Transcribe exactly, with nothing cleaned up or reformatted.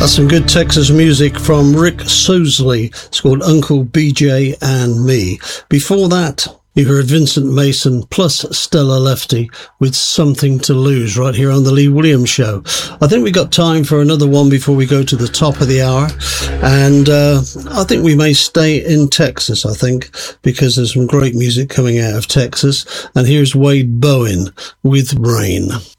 Some good Texas music from Rick Sosley. It's called Uncle B J and Me. Before that, you heard Vincent Mason plus Stella Lefty with Something to Lose right here on the Lee Williams Show. I think we got time for another one before we go to the top of the hour. And uh, I think we may stay in Texas, I think, because there's some great music coming out of Texas. And here's Wade Bowen with Rain.